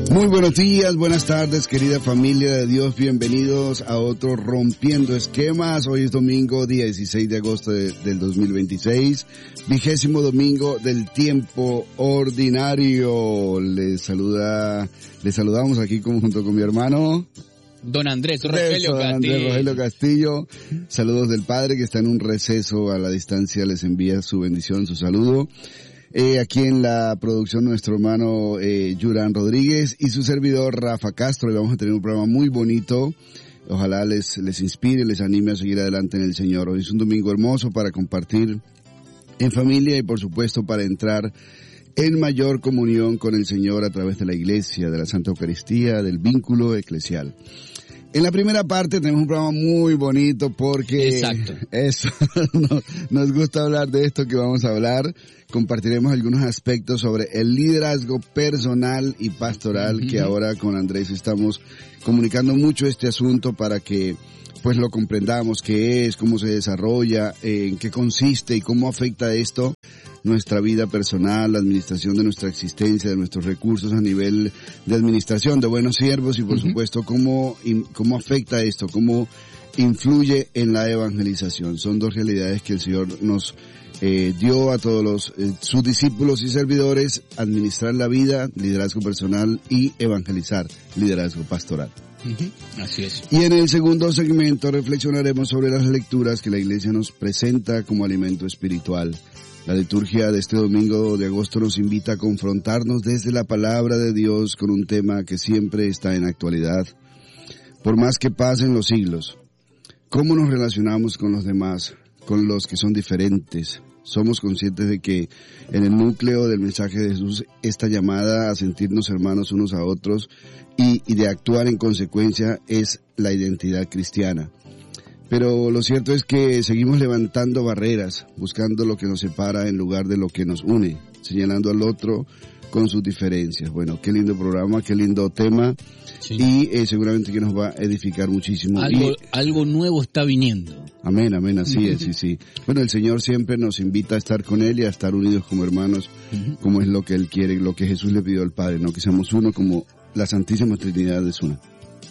Muy buenos días, buenas tardes, querida familia de Dios, bienvenidos a otro Rompiendo Esquemas. Hoy es domingo, día 16 de agosto del 2026, 20º domingo del tiempo ordinario. Les saludamos aquí junto con mi hermano Don Andrés Rogelio Castillo. Saludos del Padre que está en un receso a la distancia, les envía su bendición, su saludo. Aquí en la producción nuestro hermano Yuran Rodríguez y su servidor Rafa Castro. Y vamos a tener un programa muy bonito. Ojalá les inspire, les anime a seguir adelante en el Señor. Hoy es un domingo hermoso para compartir en familia y por supuesto para entrar en mayor comunión con el Señor a través de la iglesia, de la Santa Eucaristía, del vínculo eclesial. En la primera parte tenemos un programa muy bonito porque nos gusta hablar de esto que vamos a hablar. Compartiremos algunos aspectos sobre el liderazgo personal y pastoral, que ahora con Andrés estamos comunicando mucho este asunto para que pues lo comprendamos, qué es, cómo se desarrolla, en qué consiste y cómo afecta esto nuestra vida personal, la administración de nuestra existencia, de nuestros recursos a nivel de administración, de buenos siervos y por supuesto cómo afecta esto, cómo influye en la evangelización. Son dos realidades que el Señor nos dio a todos sus discípulos y servidores: administrar la vida, liderazgo personal, y evangelizar, liderazgo pastoral. Así es. Y en el segundo segmento reflexionaremos sobre las lecturas que la Iglesia nos presenta como alimento espiritual. La liturgia de este domingo de agosto nos invita a confrontarnos desde la palabra de Dios con un tema que siempre está en actualidad, por más que pasen los siglos. ¿Cómo nos relacionamos con los demás, con los que son diferentes? Somos conscientes de que en el núcleo del mensaje de Jesús, esta llamada a sentirnos hermanos unos a otros y de actuar en consecuencia es la identidad cristiana. Pero lo cierto es que seguimos levantando barreras, buscando lo que nos separa en lugar de lo que nos une, señalando al otro con sus diferencias. Bueno, qué lindo programa, qué lindo tema, sí. Y seguramente que nos va a edificar muchísimo. Algo nuevo está viniendo. Amén, así es, sí. Bueno, el Señor siempre nos invita a estar con Él y a estar unidos como hermanos, como es lo que Él quiere, lo que Jesús le pidió al Padre, ¿no? Que seamos uno como la Santísima Trinidad es una.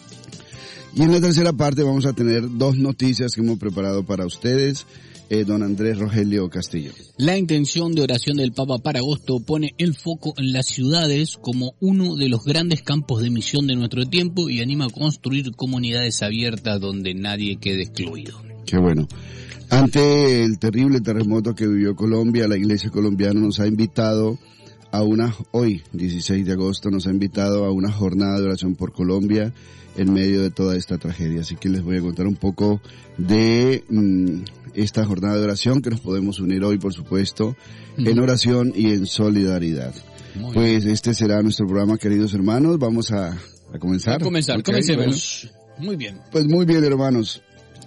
Y en la tercera parte vamos a tener dos noticias que hemos preparado para ustedes. Don Andrés Rogelio Castillo. La intención de oración del Papa para agosto pone el foco en las ciudades como uno de los grandes campos de misión de nuestro tiempo y anima a construir comunidades abiertas donde nadie quede excluido. Qué bueno. Ante el terrible terremoto que vivió Colombia, la Iglesia colombiana nos ha invitado hoy, 16 de agosto, nos ha invitado a una jornada de oración por Colombia en medio de toda esta tragedia. Así que les voy a contar un poco de esta jornada de oración, que nos podemos unir hoy, por supuesto, en oración y en solidaridad. Pues este será nuestro programa, queridos hermanos. Vamos a comenzar. Comencemos. Bueno. Muy bien. Pues muy bien, hermanos.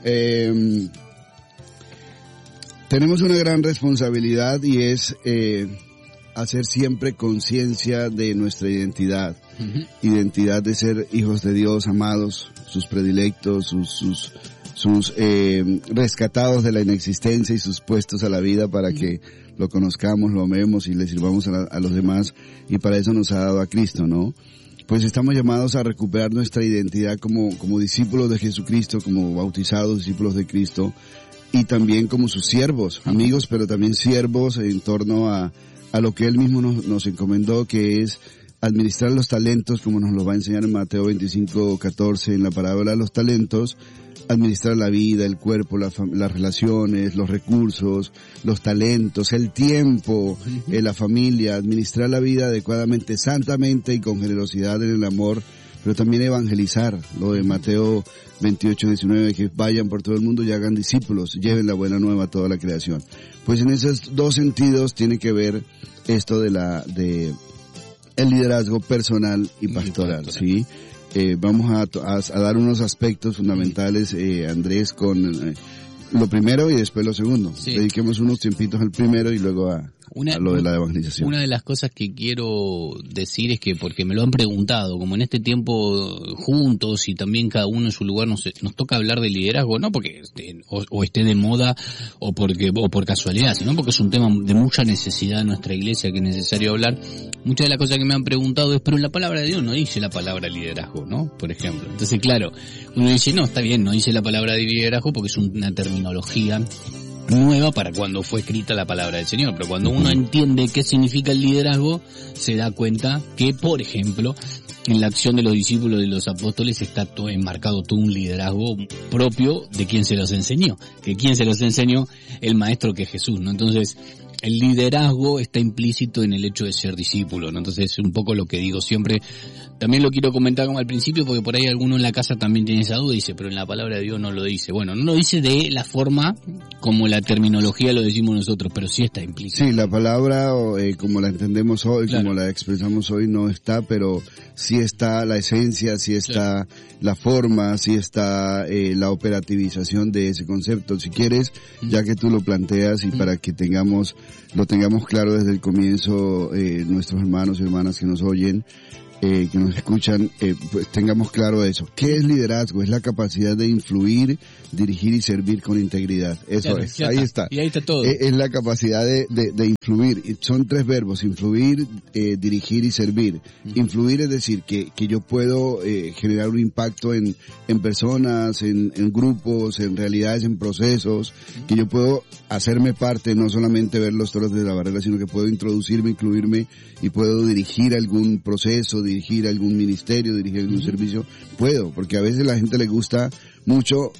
Tenemos una gran responsabilidad y es hacer siempre conciencia de nuestra identidad. Identidad de ser hijos de Dios, amados, sus predilectos, sus rescatados de la inexistencia y sus puestos a la vida para que lo conozcamos, lo amemos y le sirvamos a los demás, y para eso nos ha dado a Cristo, ¿no? Pues estamos llamados a recuperar nuestra identidad como discípulos de Jesucristo, como bautizados discípulos de Cristo, y también como sus siervos, amigos, pero también siervos en torno a lo que Él mismo nos encomendó, que es administrar los talentos, como nos lo va a enseñar en Mateo 25:14, en la parábola de los talentos. Administrar la vida, el cuerpo, las relaciones, los recursos, los talentos, el tiempo, la familia, administrar la vida adecuadamente, santamente y con generosidad en el amor, pero también evangelizar, lo de Mateo 28:19, que vayan por todo el mundo y hagan discípulos, lleven la buena nueva a toda la creación. Pues en esos dos sentidos tiene que ver esto de el liderazgo personal y pastoral, ¿sí? Vamos a dar unos aspectos fundamentales, Andrés, con lo primero y después lo segundo. Sí. Dediquemos unos tiempitos al primero y luego a a lo de la evangelización. Una de las cosas que quiero decir es que, porque me lo han preguntado, como en este tiempo juntos y también cada uno en su lugar nos toca hablar de liderazgo, no porque esté de moda o por casualidad, sino porque es un tema de mucha necesidad en nuestra iglesia que es necesario hablar. Muchas de las cosas que me han preguntado es, pero en la palabra de Dios no dice la palabra liderazgo, ¿no? Por ejemplo. Entonces, claro, uno dice, no, está bien, no dice la palabra de liderazgo porque es una terminología nueva para cuando fue escrita la palabra del Señor, pero cuando uno entiende qué significa el liderazgo, se da cuenta que, por ejemplo, en la acción de los discípulos y de los apóstoles está enmarcado todo un liderazgo propio de quien se los enseñó, que quien se los enseñó, el maestro que es Jesús, ¿no? Entonces, el liderazgo está implícito en el hecho de ser discípulo, ¿no? Entonces, es un poco lo que digo siempre. También lo quiero comentar como al principio, porque por ahí alguno en la casa también tiene esa duda y dice, pero en la palabra de Dios no lo dice. Bueno, no lo dice de la forma como la terminología lo decimos nosotros, pero sí está implícito. Sí, la palabra, como la entendemos hoy, claro, como la expresamos hoy, no está, pero sí está la esencia, sí está, claro, la forma, sí está la operativización de ese concepto. Si quieres, ya que tú lo planteas y para que lo tengamos claro desde el comienzo, nuestros hermanos y hermanas que nos oyen, que nos escuchan, pues tengamos claro eso. ¿Qué es liderazgo? Es la capacidad de influir, dirigir y servir con integridad. Eso claro, es, ahí está. Y ahí está todo. Es la capacidad de influir. Son 3 verbos, influir, dirigir y servir. Influir es decir que yo puedo generar un impacto en personas, en grupos, en realidades, en procesos, que yo puedo hacerme parte, no solamente ver los toros de la barrera, sino que puedo introducirme, incluirme y puedo dirigir algún proceso, dirigir algún ministerio, dirigir algún servicio. Puedo, porque a veces a la gente le gusta mucho,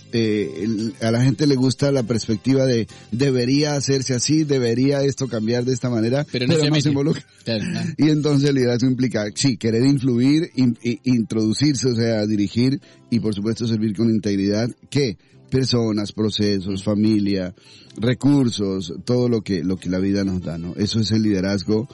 a la gente le gusta la perspectiva de debería hacerse así, debería esto cambiar de esta manera, pero no se involucra. Claro, no. Y entonces el liderazgo implica, sí, querer influir, introducirse, o sea, dirigir y por supuesto servir con integridad, ¿qué? Personas, procesos, familia, recursos, todo lo que la vida nos da, ¿no? Eso es el liderazgo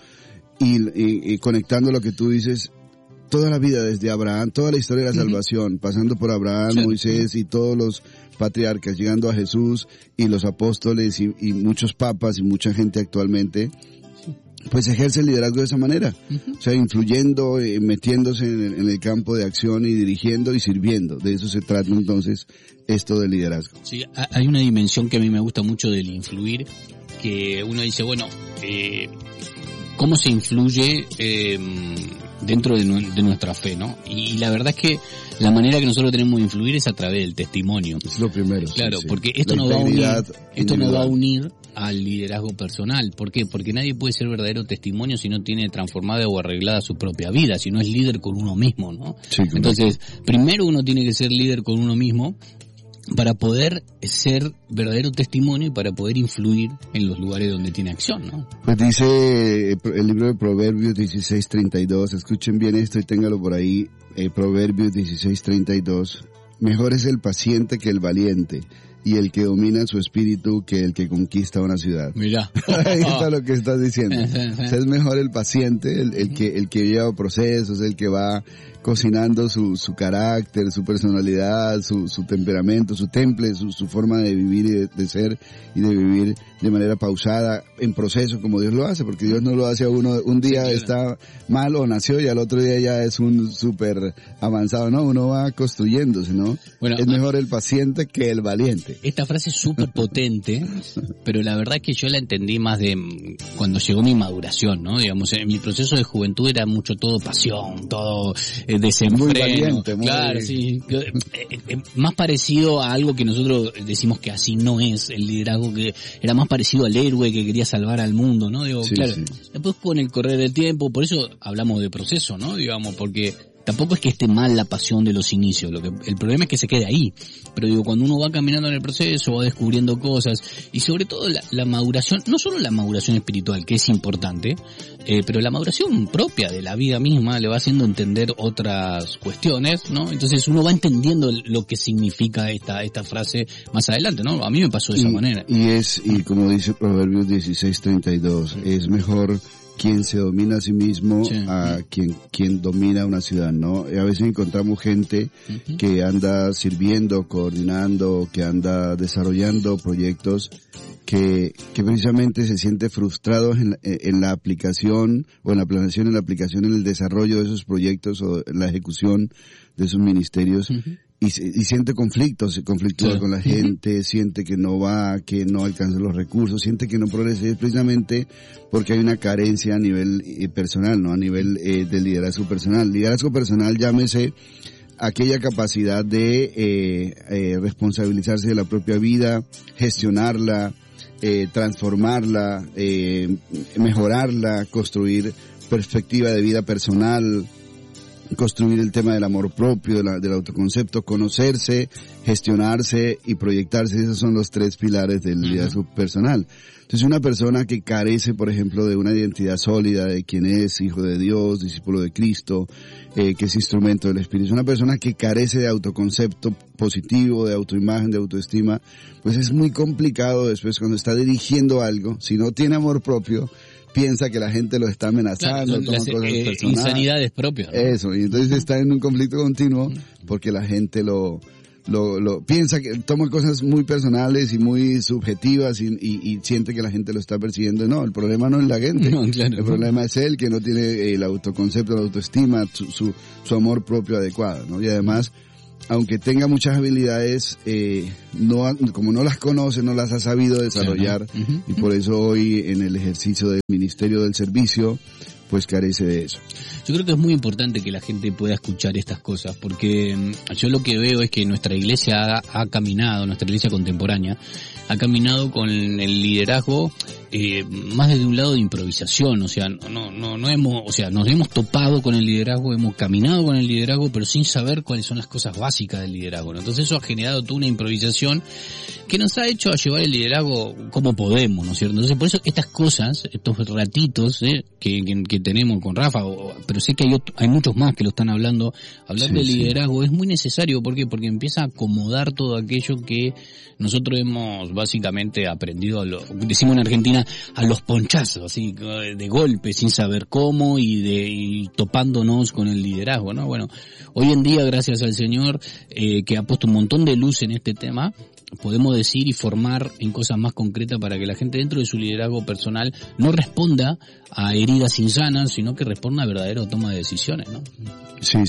y conectando lo que tú dices, toda la vida desde Abraham, toda la historia de la salvación, pasando por Abraham, sí, Moisés y todos los patriarcas, llegando a Jesús y los apóstoles y muchos papas y mucha gente actualmente, pues ejerce el liderazgo de esa manera, o sea, influyendo, metiéndose en el campo de acción y dirigiendo y sirviendo. De eso se trata entonces esto del liderazgo. Sí, hay una dimensión que a mí me gusta mucho del influir, que uno dice, bueno, ¿cómo se influye dentro de nuestra fe, no? Y la verdad es que la manera que nosotros tenemos de influir es a través del testimonio. Es lo primero. Claro, sí, porque esto nos va a unir al liderazgo personal. ¿Por qué? Porque nadie puede ser verdadero testimonio si no tiene transformada o arreglada su propia vida, si no es líder con uno mismo, ¿no? Sí, claro. Entonces, primero uno tiene que ser líder con uno mismo para poder ser verdadero testimonio y para poder influir en los lugares donde tiene acción, ¿no? Pues dice el libro de Proverbios 16:32, escuchen bien esto y téngalo por ahí, Proverbios 16:32, mejor es el paciente que el valiente, y el que domina su espíritu que el que conquista una ciudad. Mira. Ahí está lo que estás diciendo. O sea, es mejor el paciente, el que lleva procesos, el que va cocinando su carácter, su personalidad, su temperamento, su temple, su forma de vivir y de ser y de vivir de manera pausada, en proceso como Dios lo hace, porque Dios no lo hace a uno, un día está mal o nació y al otro día ya es un súper avanzado, no, uno va construyéndose, ¿no? Bueno, es mejor el paciente que el valiente. Esta frase es súper potente, pero la verdad es que yo la entendí más de cuando llegó mi maduración, ¿no? Digamos, en mi proceso de juventud era mucho todo pasión, todo desenfreno. Muy valiente, claro, sí. Más parecido a algo que nosotros decimos que así no es el liderazgo, que era más parecido al héroe que quería salvar al mundo, ¿no? Digo, sí, claro, sí. Después con el correr del tiempo, por eso hablamos de proceso, ¿no? Digamos, porque tampoco es que esté mal la pasión de los inicios, el problema es que se quede ahí. Pero digo, cuando uno va caminando en el proceso, va descubriendo cosas, y sobre todo la maduración, no solo la maduración espiritual, que es importante, pero la maduración propia de la vida misma le va haciendo entender otras cuestiones, ¿no? Entonces uno va entendiendo lo que significa esta frase más adelante, ¿no? A mí me pasó de esa manera. Y como dice Proverbios 16:32, es mejor quien se domina a sí mismo Sí. a quien domina una ciudad, ¿no? A veces encontramos gente que anda sirviendo, coordinando, que anda desarrollando proyectos que precisamente se siente frustrados en la aplicación o en la planeación, en la aplicación, en el desarrollo de esos proyectos o en la ejecución de sus ministerios. Y siente conflictos, se conflictúa Sí. con la gente, siente que no va, que no alcanza los recursos, siente que no progresa, es precisamente porque hay una carencia a nivel personal, ¿no? A nivel del liderazgo personal. Liderazgo personal, llámese aquella capacidad de responsabilizarse de la propia vida, gestionarla, transformarla, mejorarla, construir perspectiva de vida personal, construir el tema del amor propio, del autoconcepto, conocerse, gestionarse y proyectarse. Esos son los 3 pilares del liderazgo personal. Entonces, una persona que carece, por ejemplo, de una identidad sólida de quién es, hijo de Dios, discípulo de Cristo, que es instrumento del Espíritu, una persona que carece de autoconcepto positivo, de autoimagen, de autoestima, pues es muy complicado después cuando está dirigiendo algo, si no tiene amor propio, piensa que la gente lo está amenazando, toma cosas personales. Insanidades propias, ¿no? Eso, y entonces está en un conflicto continuo porque la gente lo piensa que toma cosas muy personales y muy subjetivas y siente que la gente lo está persiguiendo. No, el problema no es la gente. No, claro. El problema es él, que no tiene el autoconcepto, la autoestima, su amor propio adecuado, ¿no? Y además, aunque tenga muchas habilidades, como no las conoce, no las ha sabido desarrollar, y por eso hoy en el ejercicio del ministerio del servicio, pues carece de eso. Yo creo que es muy importante que la gente pueda escuchar estas cosas, porque yo lo que veo es que nuestra iglesia ha caminado, nuestra iglesia contemporánea, ha caminado con el liderazgo más desde un lado de improvisación, o sea, nos hemos topado con el liderazgo, hemos caminado con el liderazgo, pero sin saber cuáles son las cosas básicas del liderazgo, ¿no? Entonces eso ha generado toda una improvisación que nos ha hecho a llevar el liderazgo como podemos, ¿no es cierto? Entonces por eso estas cosas, estos ratitos que tenemos con Rafa, pero sé que hay muchos más que lo están hablando, hablar de liderazgo es muy necesario. ¿Por qué? Porque empieza a acomodar todo aquello que nosotros hemos básicamente aprendido, decimos en Argentina, a los ponchazos, así de golpe, sin saber cómo y topándonos con el liderazgo, ¿no? Bueno, hoy en día, gracias al Señor, que ha puesto un montón de luz en este tema, podemos decir y formar en cosas más concretas para que la gente dentro de su liderazgo personal no responda a heridas insanas, sino que responda a verdadera toma de decisiones, ¿no? Sí.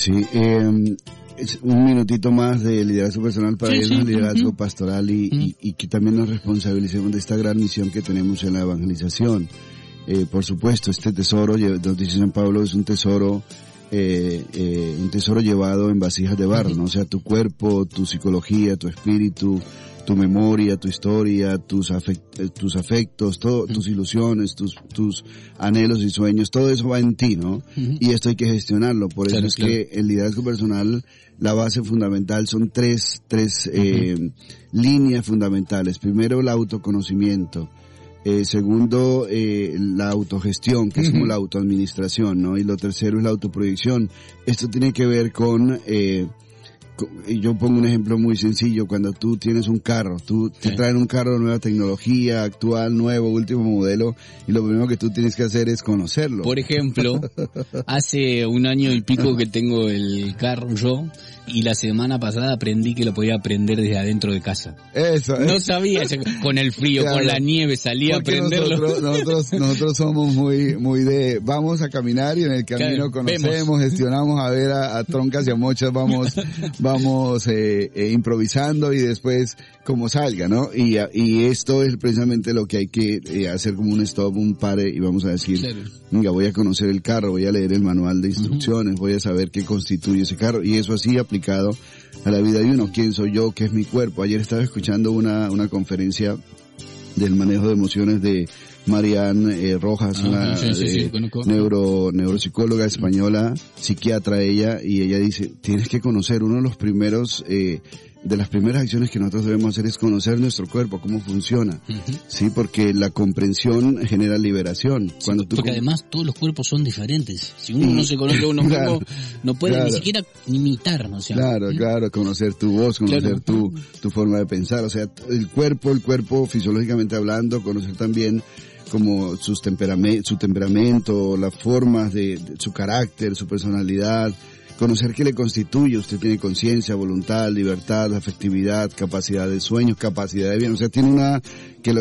Un minutito más de liderazgo personal para irnos al liderazgo pastoral y que también nos responsabilicemos de esta gran misión que tenemos en la evangelización. Por supuesto, este tesoro, nos dice San Pablo, es un tesoro llevado en vasijas de barro, ¿no? O sea, tu cuerpo, tu psicología, tu espíritu, tu memoria, tu historia, tus afectos, tus ilusiones, tus anhelos y sueños, todo eso va en ti, ¿no? Y esto hay que gestionarlo. Por eso es que el liderazgo personal, la base fundamental son tres líneas fundamentales. Primero, el autoconocimiento. Segundo, la autogestión, que es como la autoadministración, ¿no? Y lo tercero es la autoproyección. Esto tiene que ver con yo pongo un ejemplo muy sencillo. Cuando tú tienes un carro, te traen un carro de nueva tecnología, actual, nuevo, último modelo, y lo primero que tú tienes que hacer es conocerlo. Por ejemplo, hace 1 año y pico que tengo el carro yo, y la semana pasada aprendí que lo podía aprender desde adentro de casa. Eso. No sabía, con el frío, claro, con la nieve, salía a aprenderlo. Nosotros somos muy de, vamos a caminar y en el camino conocemos, gestionamos, a ver a troncas y a mochas, vamos improvisando y después como salga, ¿no? Y esto es precisamente lo que hay que hacer, como un stop, un pare, y vamos a decir, venga, voy a conocer el carro, voy a leer el manual de instrucciones, voy a saber qué constituye ese carro, y eso así aplicado a la vida de uno. ¿Quién soy yo? ¿Qué es mi cuerpo? Ayer estaba escuchando una conferencia del manejo de emociones de Marianne Rojas, una neuropsicóloga española, psiquiatra ella, y ella dice, tienes que conocer, uno de los primeros de las primeras acciones que nosotros debemos hacer es conocer nuestro cuerpo, cómo funciona, sí, porque la comprensión genera liberación. Sí, porque además todos los cuerpos son diferentes. Si uno no se conoce a uno mismo, no puede ni siquiera imitar, ¿no? O sea, claro, conocer tu voz, conocer tu forma de pensar, o sea, el cuerpo fisiológicamente hablando, conocer también como su temperamento, las formas de su carácter, su personalidad, conocer qué le constituye. Usted tiene conciencia, voluntad, libertad, afectividad, capacidad de sueño, capacidad de bien. O sea, tiene una que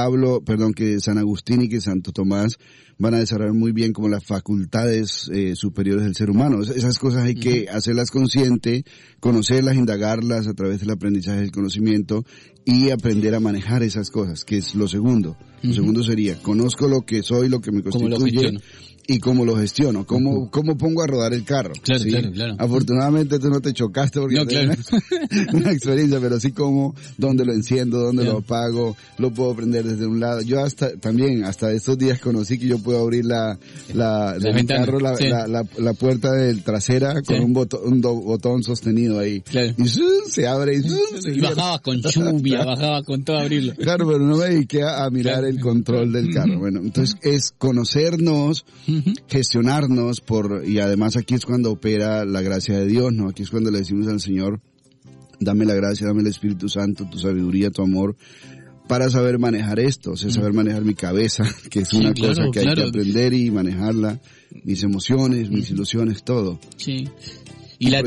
que San Agustín y que Santo Tomás van a desarrollar muy bien como las facultades superiores del ser humano. Esas cosas hay que hacerlas consciente, conocerlas, indagarlas a través del aprendizaje del conocimiento y aprender a manejar esas cosas, que es lo segundo. Lo segundo sería, conozco lo que soy, lo que me constituye y cómo lo gestiono, cómo pongo a rodar el carro. Claro, ¿sí? claro. Afortunadamente tú no te chocaste porque no, claro. una experiencia, pero sí como dónde lo enciendo, dónde lo apago, lo puedo prender desde un lado. Yo hasta estos días conocí que yo puedo abrir la ventana, carro, la puerta del trasera con un botón sostenido ahí. Claro. Y se abre y bajabas con lluvia, bajabas con todo a abrirlo. Claro, pero no me dediqué a mirar el control del carro. Bueno, entonces es conocernos, gestionarnos y además aquí es cuando opera la gracia de Dios, ¿no? Aquí es cuando le decimos al Señor, dame la gracia, dame el Espíritu Santo, tu sabiduría, tu amor, para saber manejar esto, o sea, saber manejar mi cabeza, que es una cosa que hay que aprender y manejarla, mis emociones, mis ilusiones, todo. Sí. Y la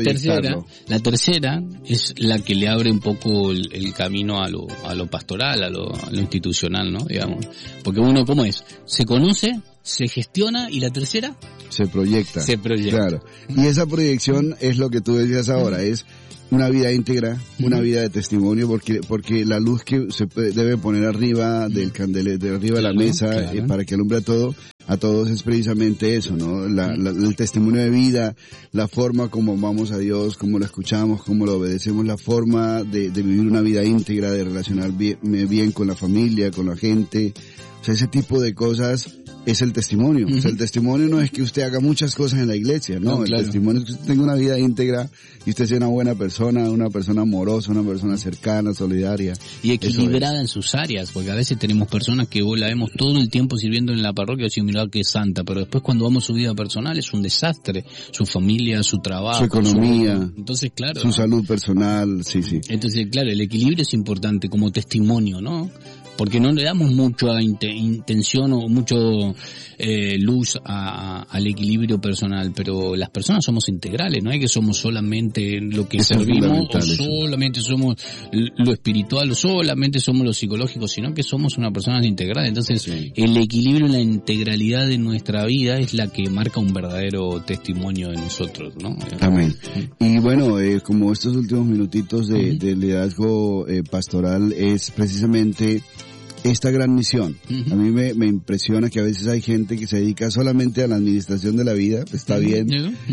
tercera es la que le abre un poco el camino a lo pastoral, a lo institucional, ¿no? Digamos. Porque uno, ¿cómo es? Se conoce, se gestiona, y la tercera se proyecta. Claro. Y esa proyección es lo que tú decías ahora, es una vida íntegra, una vida de testimonio, porque la luz que se debe poner arriba del candelero, de arriba de la mesa, para que alumbre a todos es precisamente eso, ¿no? El testimonio de vida, la forma como amamos a Dios, como lo escuchamos, como lo obedecemos, la forma de vivir una vida íntegra, de relacionar bien con la familia, con la gente. O sea, ese tipo de cosas es el testimonio. O sea, el testimonio no es que usted haga muchas cosas en la iglesia, no. El testimonio es que usted tenga una vida íntegra y usted sea una buena persona, una persona amorosa, una persona cercana, solidaria. Y equilibrada en sus áreas, porque a veces tenemos personas que la vemos todo el tiempo sirviendo en la parroquia y decimos, mirá que es santa, pero después cuando vamos a su vida personal es un desastre. Su familia, su trabajo, su economía, entonces, claro, su salud personal, sí. Entonces, claro, el equilibrio es importante como testimonio, ¿no? Porque no le damos mucha intención o mucho luz al equilibrio personal, pero las personas somos integrales, no es que somos solamente lo que servimos, o solamente somos lo espiritual, o solamente somos lo psicológico, sino que somos una persona integral. Entonces, el equilibrio y la integralidad de nuestra vida es la que marca un verdadero testimonio de nosotros, ¿no? Amén. Y bueno, como estos últimos minutitos de liderazgo pastoral es precisamente esta gran misión. A mí me impresiona que a veces hay gente que se dedica solamente a la administración de la vida, pues está bien,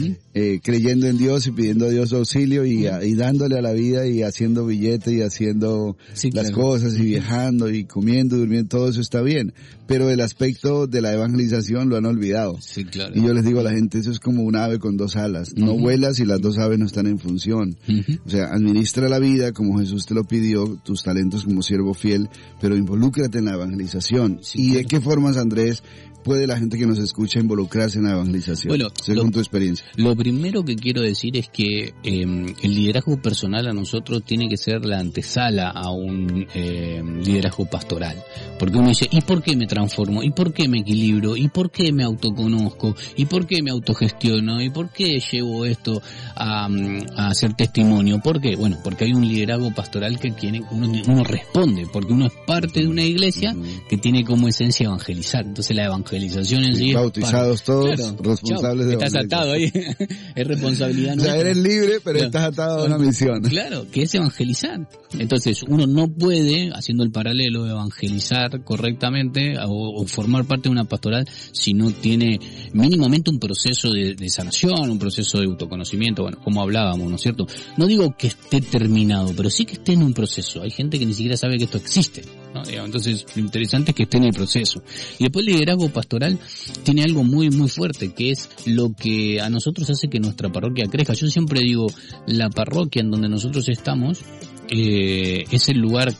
creyendo en Dios y pidiendo a Dios auxilio y dándole a la vida y haciendo billetes y haciendo las cosas y viajando y comiendo y durmiendo, todo eso está bien, pero el aspecto de la evangelización lo han olvidado. Sí, claro. Y yo les digo a la gente, eso es como un ave con dos alas, no vuelas y las dos aves no están en función. O sea, administra la vida como Jesús te lo pidió, tus talentos como siervo fiel, pero involúcrate en la evangelización. ¿Y de qué formas, Andrés, puede la gente que nos escucha involucrarse en la evangelización? Bueno, según tu experiencia. Lo primero que quiero decir es que el liderazgo personal a nosotros tiene que ser la antesala a un liderazgo pastoral. Porque uno dice, ¿y por qué me transformo? ¿Y por qué me equilibro? ¿Y por qué me autoconozco? ¿Y por qué me autogestiono? ¿Y por qué llevo esto a hacer testimonio? ¿Por qué? Bueno, porque hay un liderazgo pastoral que uno responde, porque uno es parte de una iglesia que tiene como esencia evangelizar. Entonces la evangelización en sí es bautizados todos, responsables de estás atado ahí. Es responsabilidad nuestra. O sea, eres libre, pero estás atado a una misión. Claro, que es evangelizar. Entonces uno no puede, haciendo el paralelo, evangelizar correctamente o formar parte de una pastoral si no tiene mínimamente un proceso de sanación, un proceso de autoconocimiento, bueno, como hablábamos, ¿no es cierto? No digo que esté terminado, pero sí que esté en un proceso. Hay gente que ni siquiera sabe que esto existe, ¿no? Entonces, lo interesante es que esté en el proceso. Y después el liderazgo pastoral tiene algo muy, muy fuerte, que es lo que a nosotros hace que nuestra parroquia crezca. Yo siempre digo, la parroquia en donde nosotros estamos es el lugar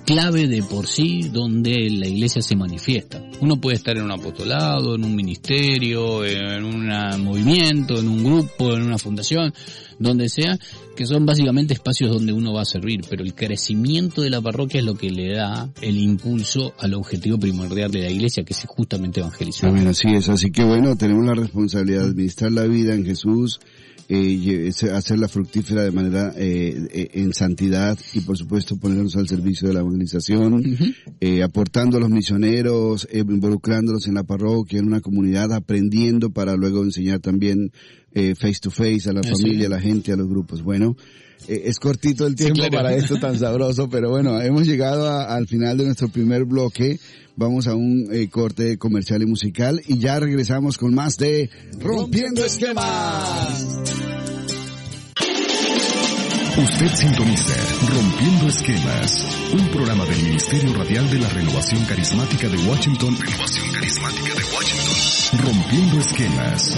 clave de por sí donde la iglesia se manifiesta. Uno puede estar en un apostolado, en un ministerio, en un movimiento, en un grupo, en una fundación, donde sea, que son básicamente espacios donde uno va a servir, pero el crecimiento de la parroquia es lo que le da el impulso al objetivo primordial de la iglesia, que es justamente evangelizar. Amén, así es. Así que bueno, tenemos la responsabilidad de administrar la vida en Jesús, hacerla fructífera de manera en santidad y por supuesto ponernos al servicio de la evangelización, aportando a los misioneros, involucrándolos en la parroquia, en una comunidad, aprendiendo para luego enseñar también face to face a la familia, a la gente, a los grupos. Bueno, es cortito el tiempo para esto tan sabroso, pero bueno, hemos llegado al final de nuestro primer bloque. Vamos a un corte comercial y musical y ya regresamos con más de Rompiendo Esquemas. Usted sintoniza Rompiendo Esquemas, un programa del Ministerio Radial de la Renovación Carismática de Washington. Rompiendo Esquemas.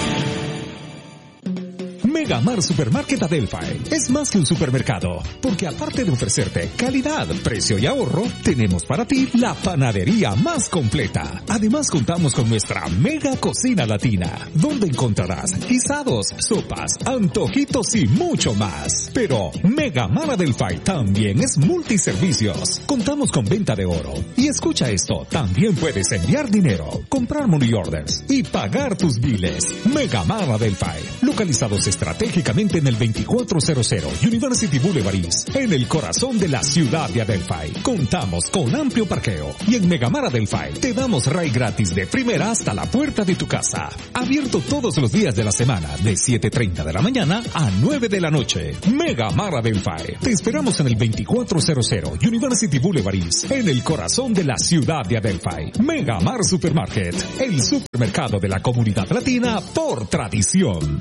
Megamar Supermarket Adelphi es más que un supermercado, porque aparte de ofrecerte calidad, precio y ahorro, tenemos para ti la panadería más completa. Además contamos con nuestra mega cocina latina, donde encontrarás guisados, sopas, antojitos y mucho más. Pero Megamar Adelphi también es multiservicios. Contamos con venta de oro. Y escucha esto, también puedes enviar dinero, comprar money orders y pagar tus biles. Megamar Adelphi, localizados estratégicamente en el 2400 University Boulevard East, en el corazón de la ciudad de Adelphi. Contamos con amplio parqueo y en Megamar Adelphi te damos ride gratis de primera hasta la puerta de tu casa. Abierto todos los días de la semana de 7:30 de la mañana a 9 de la noche. Megamar Adelphi. Te esperamos en el 2400 University Boulevard East, en el corazón de la ciudad de Adelphi. Megamar Supermarket, el supermercado de la comunidad latina por tradición.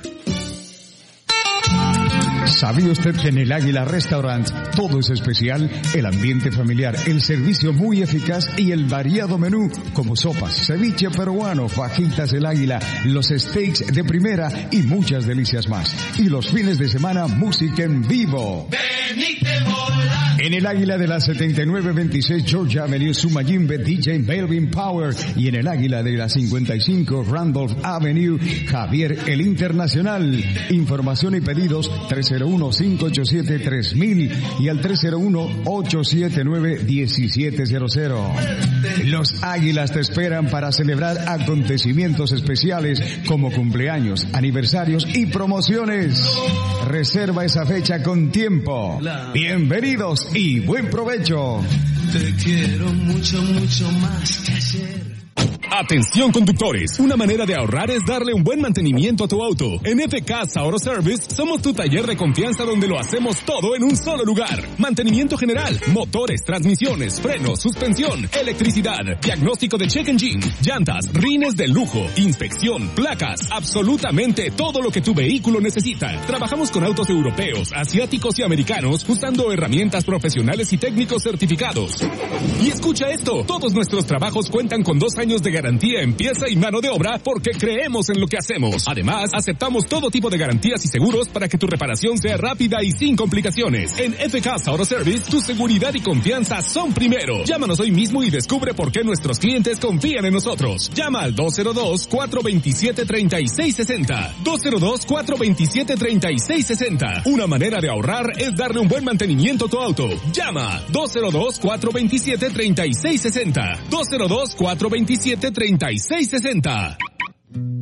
¿Sabía usted que en el Águila Restaurant todo es especial? El ambiente familiar, el servicio muy eficaz y el variado menú como sopas, ceviche peruano, fajitas del Águila, los steaks de primera y muchas delicias más. Y los fines de semana, música en vivo. En el Águila de la 7926 George Avenue, Sumayimbe, DJ Melvin Power. Y en el Águila de la 55 Randolph Avenue, Javier el Internacional. Información y pedidos 301-587-3000 y al 301-879-1700. Los Águilas te esperan para celebrar acontecimientos especiales como cumpleaños, aniversarios y promociones. Reserva esa fecha con tiempo. Bienvenidos y buen provecho. Te quiero mucho, mucho más que ayer. Atención conductores, una manera de ahorrar es darle un buen mantenimiento a tu auto. En FK Auto Service somos tu taller de confianza donde lo hacemos todo en un solo lugar. Mantenimiento general, motores, transmisiones, frenos, suspensión, electricidad, diagnóstico de check engine, llantas, rines de lujo, inspección, placas, absolutamente todo lo que tu vehículo necesita. Trabajamos con autos europeos, asiáticos y americanos usando herramientas profesionales y técnicos certificados. Y escucha esto, todos nuestros trabajos cuentan con 2 años de garantía en pieza y mano de obra porque creemos en lo que hacemos. Además, aceptamos todo tipo de garantías y seguros para que tu reparación sea rápida y sin complicaciones. En FK Auto Service, tu seguridad y confianza son primero. Llámanos hoy mismo y descubre por qué nuestros clientes confían en nosotros. Llama al 202-427-3660. 202-427-3660. Una manera de ahorrar es darle un buen mantenimiento a tu auto. Llama 202-427-3660. 202-427-3660.